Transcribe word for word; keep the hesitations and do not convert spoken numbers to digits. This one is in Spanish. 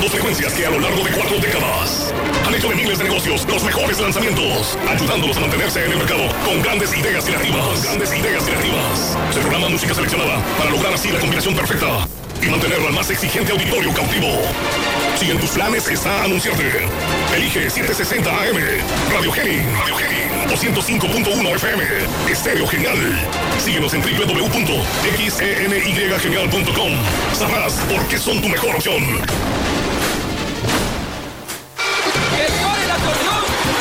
Dos frecuencias que a lo largo de cuatro décadas han hecho de miles de negocios los mejores lanzamientos, ayudándolos a mantenerse en el mercado con grandes ideas creativas. Con grandes ideas creativas. Se programa música seleccionada para lograr así la combinación perfecta y mantener al más exigente auditorio cautivo. Si en tus planes está anunciarte, elige setecientos sesenta A M, Radio Geni, Radio Geni, o ciento cinco punto uno F M, Estéreo Genial. Síguenos en doble u doble u doble u punto x e n y genial punto com. Sabrás por qué son tu mejor opción.